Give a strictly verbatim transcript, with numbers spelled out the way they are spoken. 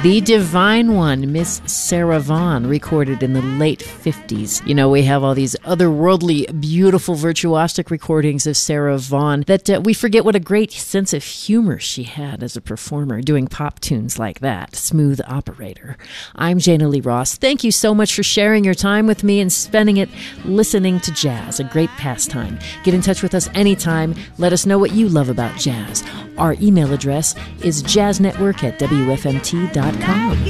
The divine one, Miss Sarah Vaughan, recorded in the late fifties. You know, we have all these otherworldly, beautiful, virtuosic recordings of Sarah Vaughan that uh, we forget what a great sense of humor she had as a performer, doing pop tunes like that. Smooth operator. I'm Jana Lee Ross. Thank you so much for sharing your time with me and spending it listening to jazz, a great pastime. Get in touch with us anytime. Let us know what you love about jazz. Our email address is jazznetwork at W F M T dot com.